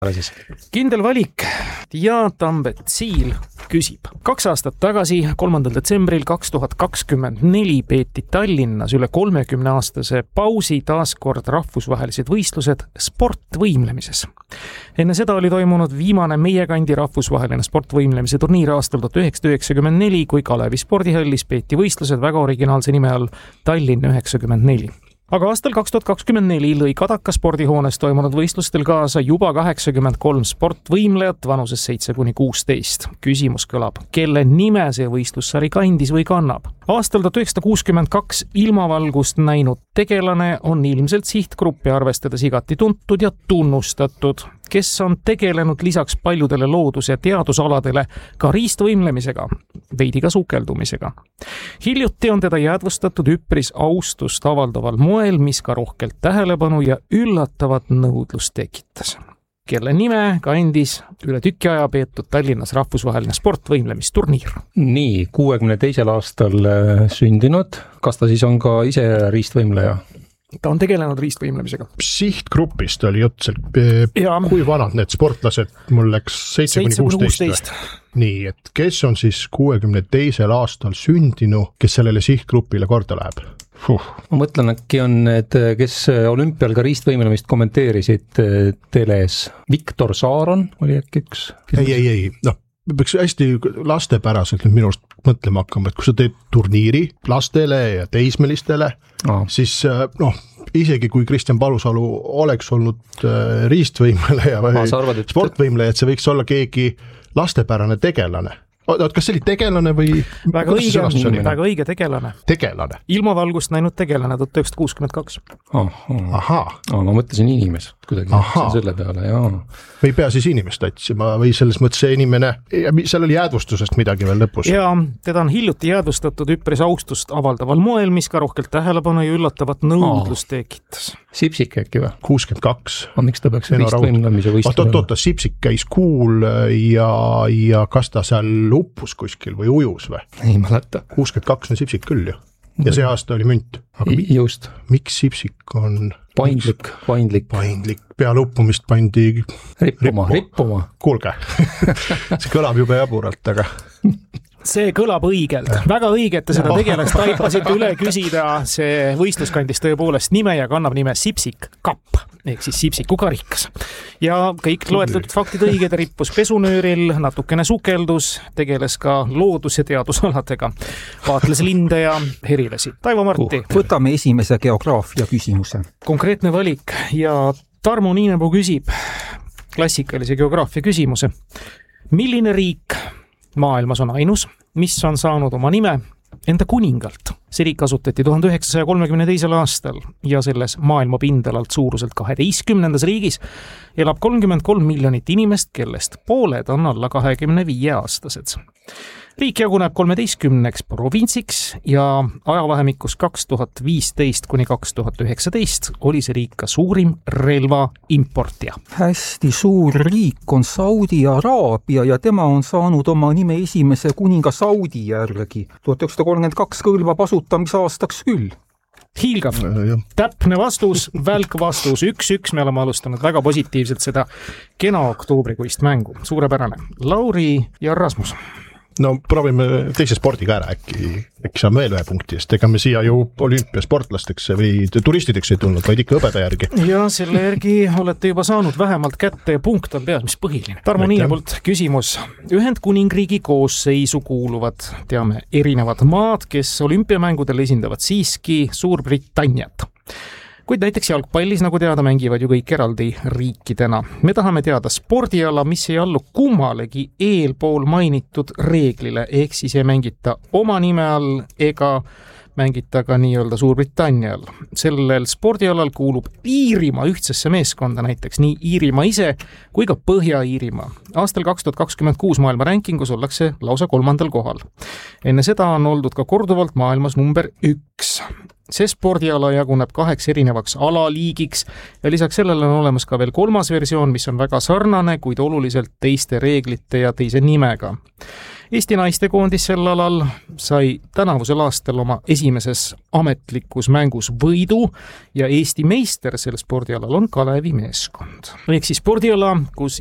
Kindel valik ja Tambet Siil küsib. 2 aastat tagasi, 3. detsembril 2024 peeti Tallinnas üle 30-aastase pausi taaskord rahvusvahelised võistlused sportvõimlemises. Enne seda oli toimunud viimane meie kandi rahvusvaheline sportvõimlemise turniir aastal 1994, kui Kalevi spordihallis peeti võistlused väga originaalse nime all Tallinn 94. Aga aastal 2024 lõi Kadaka spordihoones toimunud võistlustel kaasa juba 83 sportvõimlejat vanuses 7–16. Küsimus kõlab, kelle nime see võistlussari kandis või kannab? Aastal 1962 ilmavalgust näinud tegelane on ilmselt sihtgruppi arvestades igati tuntud ja tunnustatud, kes on tegelenud lisaks paljudele loodus- ja teadusaladele ka riistvõimlemisega, veidi ka sukeldumisega. Hiljuti on teda jäädvustatud üpris austust avaldaval moel, mis ka rohkelt tähelepanu ja üllatavat nõudlust tekitas. Kelle nime kandis üle tüki aja peetud Tallinnas rahvusvaheline sportvõimlemisturniir? Nii, 62. aastal sündinud. Kas ta siis on ka ise riistvõimleja? Ta on tegelenud riistvõimlemisega. Sihtgrupist oli jutt seal. Kui vanad need sportlased? Mul läks 7–16. Nii, et kes on siis 62. aastal sündinu, kes sellele sihtgrupile korda läheb? Ma mõtlen, äkki on need, kes olümpial ka riistvõimlemist kommenteerisid teles. Viktor Saaron oli äkki üks? Ei. Peaks hästi lastepäraselt nüüd minu arust mõtlema hakkama, et kui sa teed turniiri lastele ja teismelistele, siis isegi kui Kristjan Palusalu oleks olnud riistvõimleja või sportvõimleja, et see võiks olla keegi lastepärane tegelane. Kas see oli tegelane või? Väga õige tegelane. Tegelane? Ilmavalgust näinud tegelane 1962. Ma mõtlesin inimest kuidagi selle peale, jaa. Või ei pea siis inimest otsima või selles mõttes see inimene, seal oli jäädvustusest midagi veel lõpus. Jaa, teda on hiljuti jäädvustatud üpris austust avaldaval moel, mis ka rohkelt tähelepanu ja üllatavat nõudlust tekitas. Sipsik äkki või? 62. Miks ta peaks riistvõimlemise võistlema? Oota, Sipsik käis kuul ja kas ta seal uppus kuskil või ujus või? Ei mäleta. 62 on Sipsik küll ju. Ja see aasta oli münt. Just. Miks Sipsik on... Paindlik. Peale uppumist pandi... Rippuma. Kuulge, see kõlab juba jaburalt, aga... See kõlab õigelt. Väga õige, et te seda tegelast taipasite üle küsida. See võistlus kandis tõepoolest nime ja kannab nime Sipsik Kapp, ehk siis Sipsiku karikas. Ja kõik loetletud faktid õiged, rippus pesunööril, natukene sukeldus, tegeles ka loodus- ja teadusaladega. Vaatles linde ja herilasi. Taivo Marti. Võtame esimese geograafia küsimuse. Konkreetne valik ja Tarmo Niinepuu küsib klassikalise geograafia küsimuse. Milline riik maailmas on ainus, mis on saanud oma nime enda kuningalt? See riik asutati 1932. aastal ja selles maailma pindalalt suuruselt 12. riigis elab 33 miljonit inimest, kellest pooled on alla 25-aastased. Riik jaguneb 13 provintsiks ja ajavahemikus 2015–2019 oli see riik ka suurim relva importija. Hästi suur riik on Saudi Araabia ja tema on saanud oma nime esimese kuninga Saudi järgi. 1932 kõlbab asutamise aastaks küll. Hiilgav. Täpne vastus, välk vastus. 1-1 me oleme alustanud väga positiivselt seda kena oktoobrikuist mängu. Suurepärane. Lauri ja Rasmus. No proovime teise spordiga ära, äkki saame veel ühe punkti, sest ega me siia ju olümpiasportlasteks või turistideks ei tulnud, vaid ikka õpeda järgi. Ja selle järgi olete juba saanud vähemalt kätte ja punkt on peas, mis põhiline. Tarmo Niinepult küsimus. Ühendkuningriigi koosseisu kuuluvad, teame, erinevad maad, kes olümpiamängudel esindavad siiski Suurbritanniat. Kuid näiteks jalgpallis, nagu teada, mängivad ju kõik eraldi riikidena. Me tahame teada spordiala, mis ei allu kummalegi eelpool mainitud reeglile, ehk siis ei mängita oma nime all ega mängita ka nii-öelda Suurbritannia all. Sellel spordialal kuulub Iirimaa ühtsesse meeskonda, näiteks nii Iirimaa ise kui ka Põhja-Iirimaa. Aastal 2026 maailma rankingus ollakse lausa 3. kohal. Enne seda on oldud ka korduvalt maailmas number 1. See spordiala jaguneb 2 erinevaks alaliigiks ja lisaks sellele on olemas ka veel 3. versioon, mis on väga sarnane, kuid oluliselt teiste reeglite ja teise nimega. Eesti naistekoondis sel alal sai tänavusel aastal oma esimeses ametlikus mängus võidu ja Eesti meister sel spordialal on Kalevi meeskond. Ehk siis spordiala, kus